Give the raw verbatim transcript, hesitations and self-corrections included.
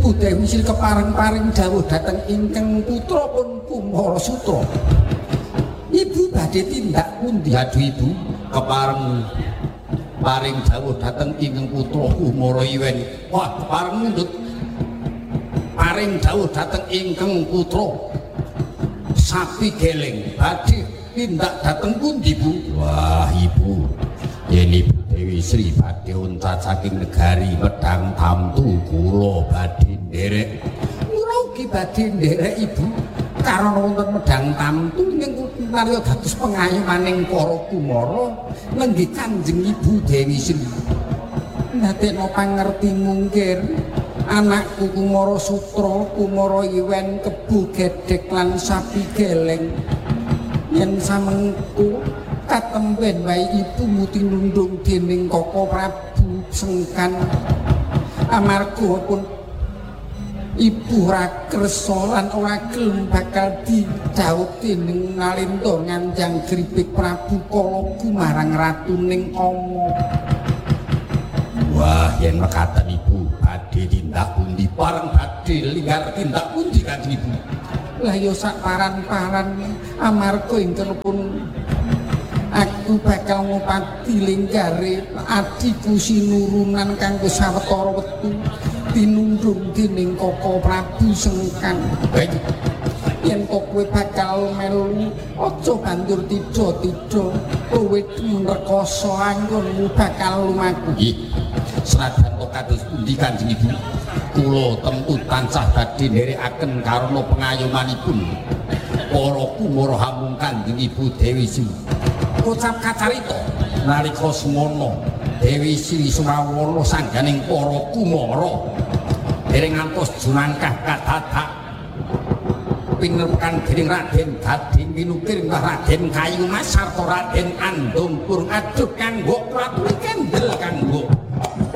Ibu Dewi Sri kepareng-paring dawuh dhateng ingkang putra pun Kumara Sutra. Ibu badhe tindak pundi? Aduh Ibu, kepareng paring dawuh dhateng ingkang putra Kumara Iwen. Wah, kepareng mundhut. Paring dawuh dhateng ingkang putra Sapi Geleng. Badhe tindak dhateng pundi, Bu? Wah, Ibu. Yen Ibu Dewi Sri badhe uncat saking negari Pedang Tamtu kula badhe nderek. Kula ugi badhe nderek Ibu. Karana wonten Medang Tamtu ingkang narya dados pengayomaning para Kumara nenggih Kanjeng Ibu Dewi Sri. Ndadekno pangerti mungkir anakku Kumara Sutra, Kumara Iwen, Kebu Gedhek lan Sapi Geleng. Yen samengku katemben wae ibu muti nundung dening Koko Prabu Sengkan amarga pun ibu ora kersa lan ora gelem bakal didhawuh dening Nalendra Nganjang Gripik Prabu Kalagu marang ratuning Ama. Wah, yen mekaten Ibu badhe tindak pundi pareng badhe linggar tindak pundi Kanjeng Ibu? Lah ya sak paran-paran amarga ingkang pun aku bakal ngupati linggare adiku sinurunan kanggo sawetara wektu dinundung dening Koko Prabu Sengkan. Yen kowe bakal melu aja banjur tida-tida kowe mrekoso anggonmu bakal lumaku. Nggih. Senajan to kados pundi Kanjeng Ibu, kula temtu tansah badhe nderekaken karana pengayomanipun para Kumara hamung Kanjeng Ibu Dewi Sri. Ucap kacarita nalika semono Dewi Sri Surawana sangganing para Kumara dereng ngantos junangkah kadadak pinerkan dening Raden Gading Winukir Raden Kayu Mas sarta Raden Andung Purung aduh kanggo Prabu Kendel kanggo